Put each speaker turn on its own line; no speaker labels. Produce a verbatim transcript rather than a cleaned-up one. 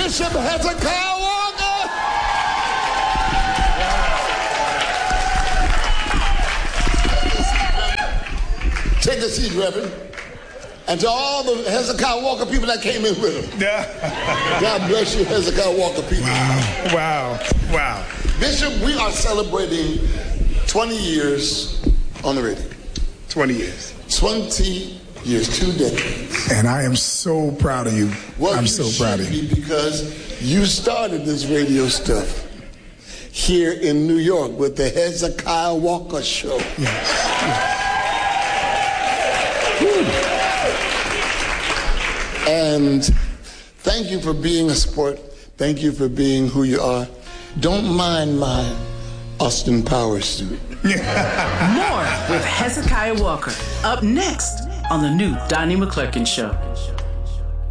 Bishop Hezekiah Walker. Take a seat, Reverend. And to all the Hezekiah Walker people that came in with him.
Yeah.
God bless you, Hezekiah Walker people.
Wow, wow, wow.
Bishop, we are celebrating twenty years on the radio.
twenty years.
twenty years, two decades.
And I am so proud of you.
Well,
I'm
you
so
should
proud of you.
be, because you started this radio stuff here in New York with the Hezekiah Walker Show.
Yes.
And thank you for being a sport. Thank you for being who you are. Don't mind my Austin Powers suit.
More with Hezekiah Walker. Up next on the new Donnie McClurkin Show.